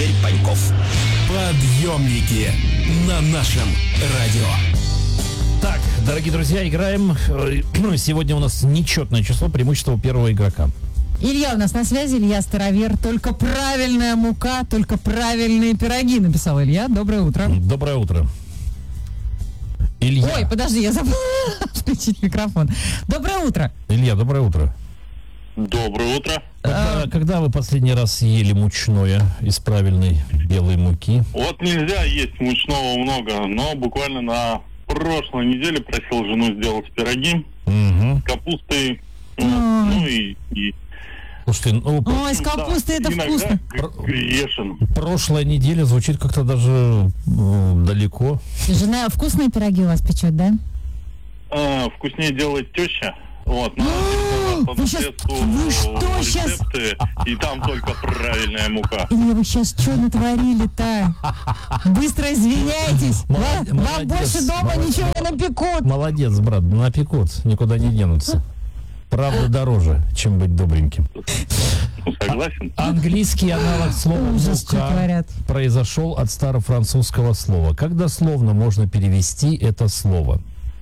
Игорь Паньков. Подъемники на нашем радио. Так, дорогие друзья, играем. Сегодня у нас нечетное число, преимущество первого игрока. Илья у нас на связи, Илья Старовер. Только правильная мука, только правильные пироги, написал Илья. Доброе утро. Доброе утро. Илья. Ой, подожди, я забыла включить микрофон. Доброе утро. Илья, доброе утро. Доброе утро. Когда вы последний раз ели мучное из правильной белой муки? Вот нельзя есть мучного много, но буквально на прошлой неделе просил жену сделать пироги с капустой, ну и Слушайте, Ой, с капустой это вкусно. грешен. прошлая неделя звучит как-то даже далеко. Жена вкусные пироги у вас печет, да? Вкуснее делает теща. Вот, но Вы что сейчас? рецепты, и там только правильная мука. Илья, вы сейчас что натворили-то? Быстро извиняйтесь. Вам молодец, больше дома молодец. ничего не напекут. Молодец, брат, напекут, никуда не денутся. Правда дороже, чем быть добреньким. Согласен? Английский аналог слова Ужас, что «мука» творят. произошел от старофранцузского слова. Как дословно можно перевести это слово?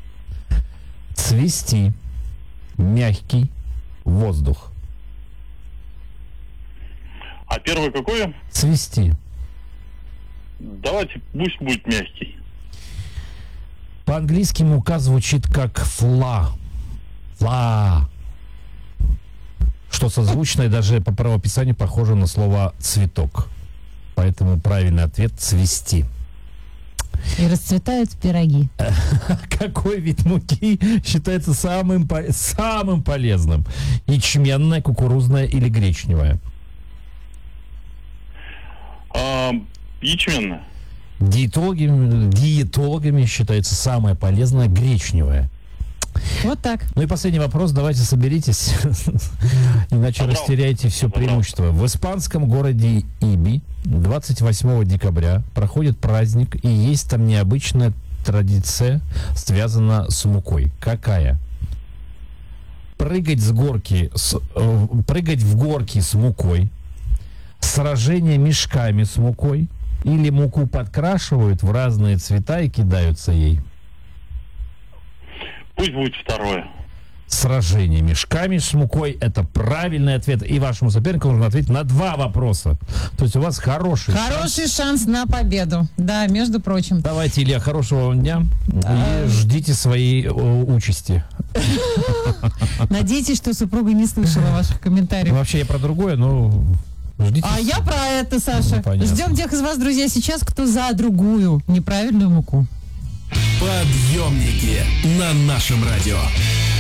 Цвести, мягкий, воздух. А первое какое? Цвести. Давайте, пусть будет мягкий. По-английски мука звучит как фла. Фла. Что созвучно и даже по правописанию похоже на слово цветок. Поэтому правильный ответ — цвести. И расцветают пироги. Какой вид муки считается самым полезным? Ячменная, кукурузная или гречневая? Ячменная. Диетологами считается самая полезная гречневая. Вот так. Ну и последний вопрос. Давайте соберитесь, иначе растеряете все преимущество. В испанском городе Иби 28 декабря проходит праздник, и есть там необычная традиция, связана с мукой. Какая? Прыгать в горки с мукой, сражение мешками с мукой, или муку подкрашивают в разные цвета и кидаются ей. Пусть будет второе. Сражение мешками с мукой — это правильный ответ. И вашему сопернику нужно ответить на 2 вопроса. То есть у вас хороший Шанс на победу. Да, между прочим. Давайте, Илья, хорошего вам дня. И ждите своей участи. Надейтесь, что супруга не слышала ваших комментариев. Вообще я про другое, но ждите. А я про это, Саша. Ну, понятно. Ждем тех из вас, друзья, сейчас, кто за другую неправильную муку. Подъемники на нашем радио.